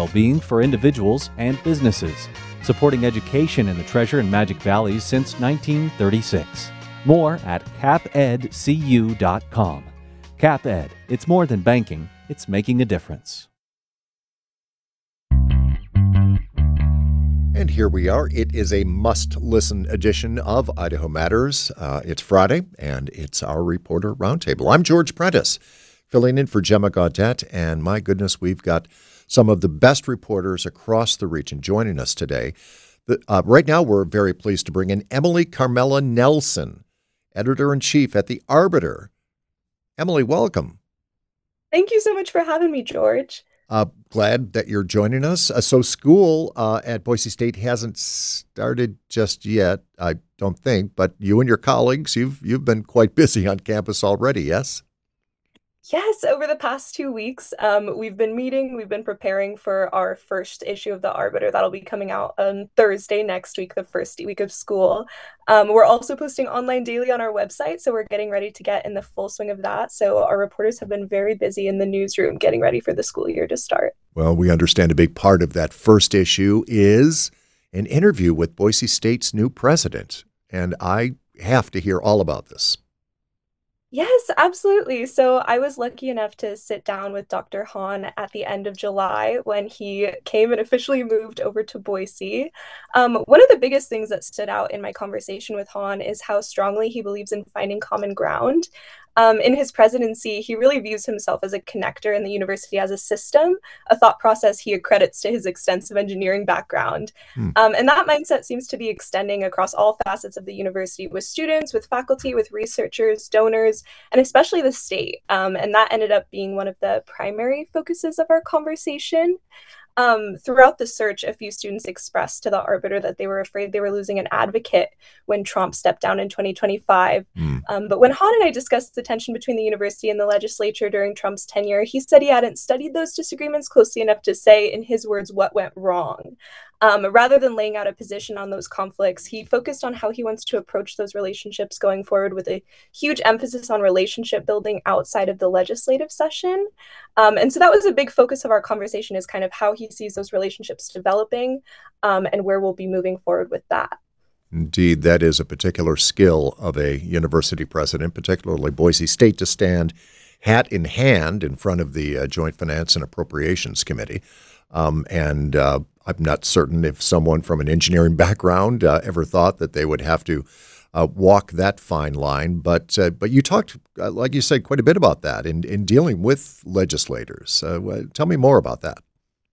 well-being for individuals and businesses, supporting education in the Treasure and Magic Valleys since 1936. More at capedcu.com. CapEd, it's more than banking, it's making a difference. And here we are. It is a must-listen edition of Idaho Matters. It's Friday, and it's our Reporter Roundtable. I'm George Prentice, filling in for Gemma Gaudette, and my goodness, we've got some of the best reporters across the region joining us today. Right now, we're very pleased to bring in Emily Carmela Nelson, Editor-in-Chief at The Arbiter. Emily, welcome. Thank you so much for having me, George. Glad that you're joining us. So school at Boise State hasn't started just yet, I don't think, but you and your colleagues, you've been quite busy on campus already, yes? Yes, over the past 2 weeks, we've been meeting, we've been preparing for our first issue of The Arbiter. That'll be coming out on Thursday next week, the first week of school. We're also posting online daily on our website, so we're getting ready to get in the full swing of that. So our reporters have been very busy in the newsroom getting ready for the school year to start. Well, we understand a big part of that first issue is an interview with Boise State's new president, and I have to hear all about this. Yes, absolutely. So I was lucky enough to sit down with Dr. Hahn at the end of July when he came and officially moved over to Boise. One of the biggest things that stood out in my conversation with Hahn is how strongly he believes in finding common ground. In his presidency, he really views himself as a connector in the university as a system, a thought process he accredits to his extensive engineering background. And that mindset seems to be extending across all facets of the university with students, with faculty, with researchers, donors, and especially the state. And that ended up being one of the primary focuses of our conversation. Throughout the search, a few students expressed to the Arbiter that they were afraid they were losing an advocate when Trump stepped down in 2025. But when Hahn and I discussed the tension between the university and the legislature during Trump's tenure, he said he hadn't studied those disagreements closely enough to say, in his words, what went wrong. Rather than laying out a position on those conflicts, he focused on how he wants to approach those relationships going forward with a huge emphasis on relationship building outside of the legislative session. And so that was a big focus of our conversation, is kind of how he sees those relationships developing and where we'll be moving forward with that. Indeed, that is a particular skill of a university president, particularly Boise State, to stand hat in hand in front of the Joint Finance and Appropriations Committee. I'm not certain if someone from an engineering background ever thought that they would have to walk that fine line. But you talked, like you said, quite a bit about that in dealing with legislators. Tell me more about that.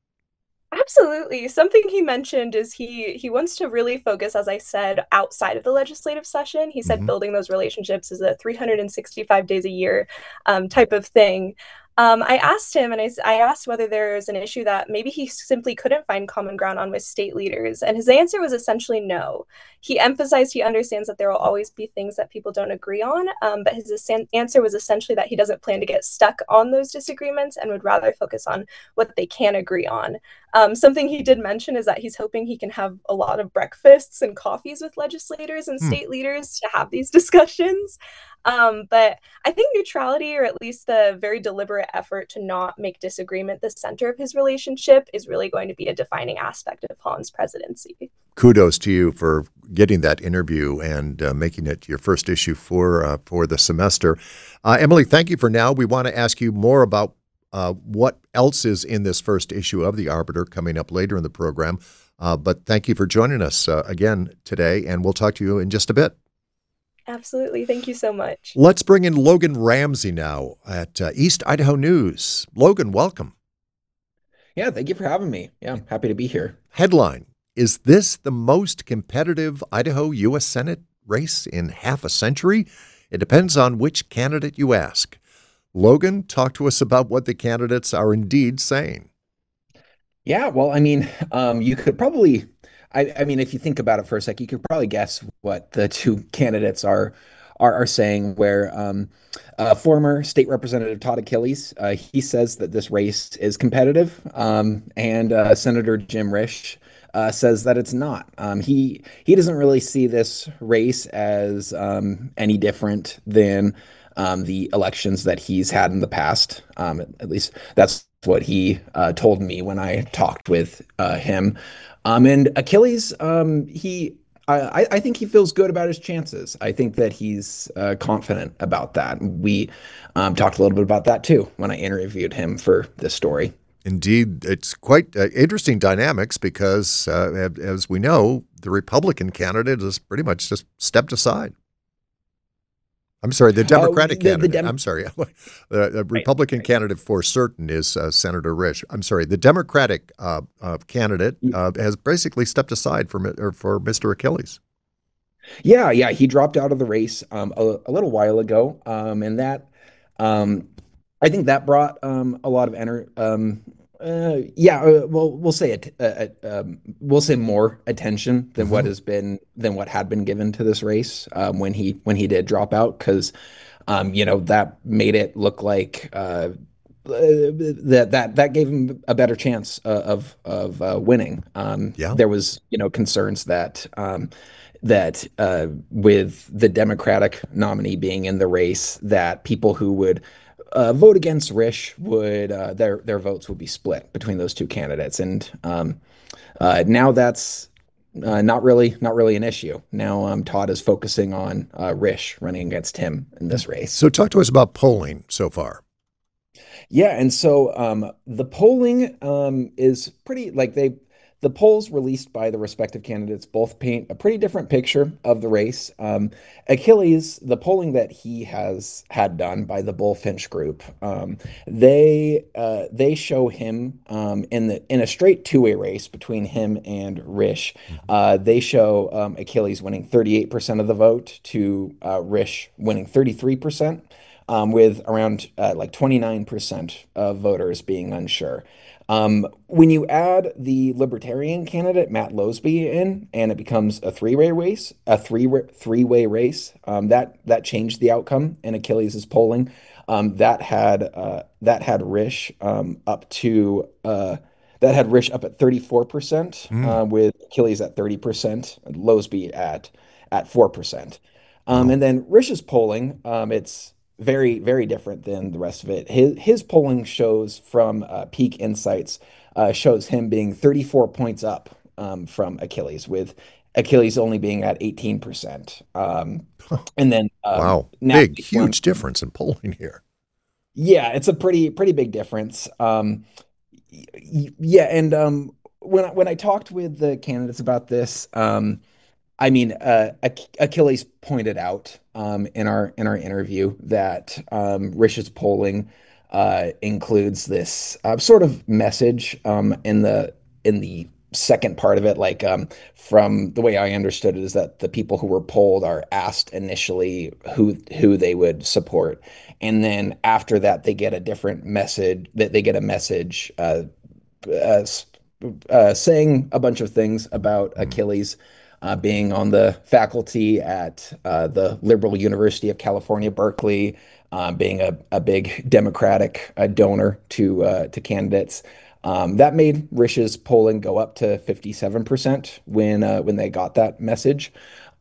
Absolutely. Something he mentioned is he wants to really focus, as I said, outside of the legislative session. He said building those relationships is a 365 days a year type of thing. I asked him, and I asked whether there's an issue that maybe he simply couldn't find common ground on with state leaders, and his answer was essentially no. He emphasized he understands that there will always be things that people don't agree on, but his answer was essentially that he doesn't plan to get stuck on those disagreements and would rather focus on what they can agree on. Something he did mention is that he's hoping he can have a lot of breakfasts and coffees with legislators and state leaders to have these discussions. But I think neutrality, or at least the very deliberate effort to not make disagreement the center of his relationship, is really going to be a defining aspect of Hahn's presidency. Kudos to you for getting that interview and making it your first issue for the semester. Emily, thank you for now. We want to ask you more about what else is in this first issue of The Arbiter coming up later in the program. But thank you for joining us again today, and we'll talk to you in just a bit. Absolutely. Thank you so much. Let's bring in Logan Ramsey now at East Idaho News. Logan, welcome. Yeah, thank you for having me. Yeah, I'm happy to be here. Headline: Is this the most competitive Idaho U.S. Senate race in half a century? It depends on which candidate you ask. Logan, talk to us about what the candidates are indeed saying. Yeah, well, I mean, you could probably, I mean, if you think about it for a sec, you could probably guess what the two candidates are saying. Where former state representative Todd Achilles, he says that this race is competitive, and Senator Jim Risch says that it's not. He doesn't really see this race as any different than the elections that he's had in the past. At least that's what he told me when I talked with him. And Achilles, I think he feels good about his chances. I think that he's confident about that. We talked a little bit about that too when I interviewed him for this story. Indeed, it's quite interesting dynamics because, as we know, the Republican candidate has pretty much just stepped aside. I'm sorry, the Democratic candidate. I'm sorry, the Republican candidate for certain is Senator Risch. I'm sorry, the Democratic candidate has basically stepped aside for Mr. Achilles. Yeah, he dropped out of the race a little while ago, and that I think that brought a lot of energy. Well, we'll say more attention than what had been given to this race when he did drop out, because that made it look like that gave him a better chance of winning. Yeah. There was concerns that with the Democratic nominee being in the race, that people who would vote against Risch would their votes would be split between those two candidates, and now that's not really an issue. Now Todd is focusing on Risch running against him in this race. So talk to us about polling so far. Yeah, and so the polling is pretty the polls released by the respective candidates both paint a pretty different picture of the race. Achilles, the polling that he has had done by the Bullfinch Group, they show him in a straight two-way race between him and Risch. They show Achilles winning 38% of the vote to Risch winning 33%. With around 29% of voters being unsure. When you add the Libertarian candidate Matt Losby in, and it becomes a three-way race, three-way race, that changed the outcome in Achilles' polling. That had Risch up at 34%, with Achilles at 30%, and Losby at 4%. And then Risch's polling, it's very, very different than the rest of it. His polling shows from Peak Insights shows him being 34 points up from Achilles, with Achilles only being at 18%. And then Wow, huge difference in polling here. Yeah, it's a pretty big difference. Yeah, and when I talked with the candidates about this, Achilles pointed out in our interview that Risch's polling includes this sort of message in the second part of it. From the way I understood it, is that the people who were polled are asked initially who they would support, and then after that they get a different message. That they get a message saying a bunch of things about Achilles. Being on the faculty at the Liberal University of California, Berkeley, being a big Democratic donor to candidates. That made Risch's polling go up to 57% when they got that message.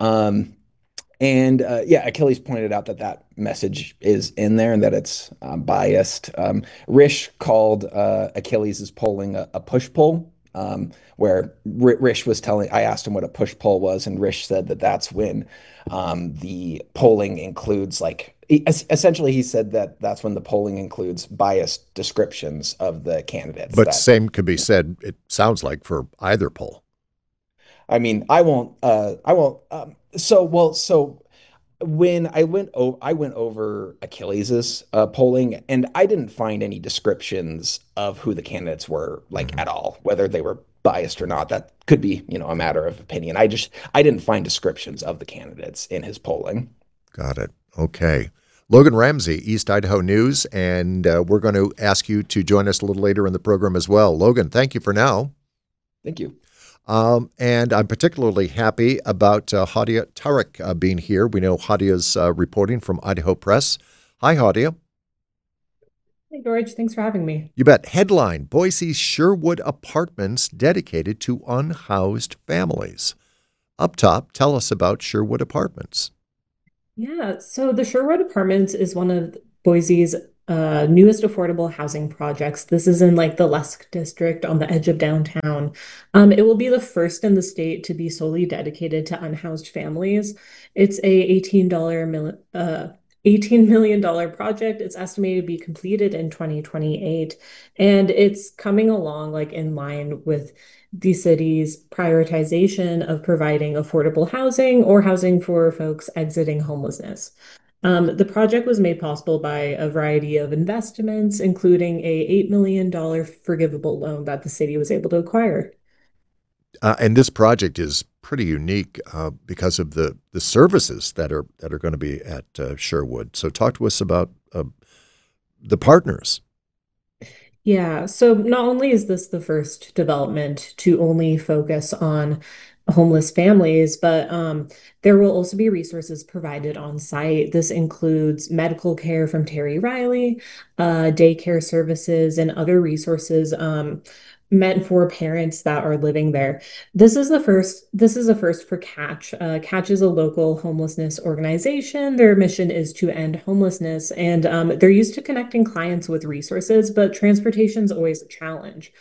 Achilles pointed out that message is in there and that it's biased. Risch called Achilles' polling a push poll. Where Risch was I asked him what a push poll was, and Risch said that's when the polling includes, essentially he said that's when the polling includes biased descriptions of the candidates. But same could be said, it sounds like, for either poll. I mean, I won't. So when I went over Achilles's polling, and I didn't find any descriptions of who the candidates were at all, whether they were biased or not. That could be a matter of opinion. I didn't find descriptions of the candidates in his polling. Got it. Okay. Logan Ramsey, East Idaho News, and we're going to ask you to join us a little later in the program as well. Logan, thank you for now. Thank you. And I'm particularly happy about Hadia Tarek being here. We know Hadia's reporting from Idaho Press. Hi, Hadia. Hey, George. Thanks for having me. You bet. Headline: Boise's Sherwood Apartments dedicated to unhoused families. Up top, tell us about Sherwood Apartments. Yeah, so the Sherwood Apartments is one of Boise's newest affordable housing projects. This is in like the Lusk district on the edge of downtown. It will be the first in the state to be solely dedicated to unhoused families. It's a $18 million project. It's estimated to be completed in 2028, and it's coming along like in line with the city's prioritization of providing affordable housing or housing for folks exiting homelessness. The project was made possible by a variety of investments, including a $8 million forgivable loan that the city was able to acquire. And this project is pretty unique because of the services that are going to be at Sherwood. So talk to us about the partners. Yeah, so not only is this the first development to only focus on homeless families, but there will also be resources provided on site. This includes medical care from Terry Riley, daycare services, and other resources meant for parents that are living there. This is a first for Catch. Catch is a local homelessness organization. Their mission is to end homelessness, and they're used to connecting clients with resources, but transportation is always a challenge.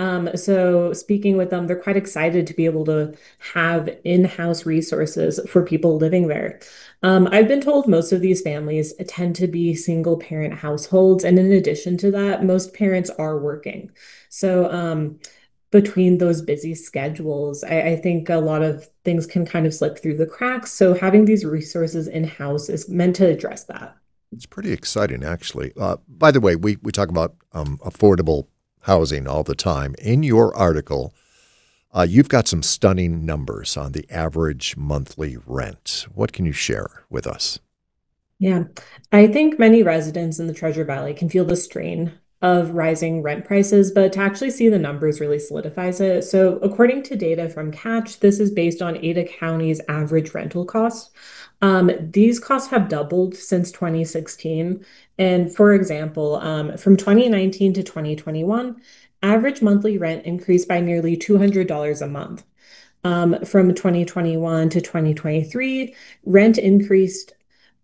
So speaking with them, they're quite excited to be able to have in-house resources for people living there. I've been told most of these families tend to be single parent households, and in addition to that, most parents are working. So, between those busy schedules, I think a lot of things can kind of slip through the cracks. So, having these resources in-house is meant to address that. It's pretty exciting, actually. By the way, we talk about affordable housing all the time. In your article, you've got some stunning numbers on the average monthly rent. What can you share with us? Yeah, I think many residents in the Treasure Valley can feel the strain of rising rent prices, but to actually see the numbers really solidifies it. So, according to data from Catch, this is based on Ada County's average rental costs. These costs have doubled since 2016. And for example, from 2019 to 2021, average monthly rent increased by nearly $200 a month. From 2021 to 2023, rent increased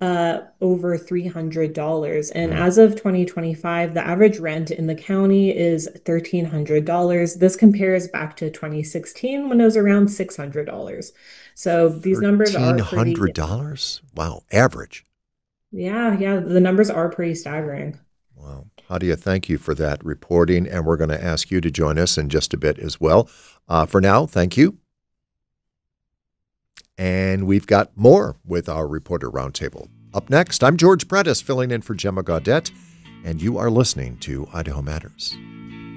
over $300. And Mm, as of 2025, the average rent in the county is $1,300. This compares back to 2016 when it was around $600. So these numbers are pretty, $1,300? Wow, average. yeah, the numbers are pretty staggering. Wow. Hadia, thank you for that reporting, and we're going to ask you to join us in just a bit as well. For now, thank you. And we've got more with our Reporter Roundtable. Up next, I'm George Prentice filling in for Gemma Gaudette, and you are listening to Idaho Matters.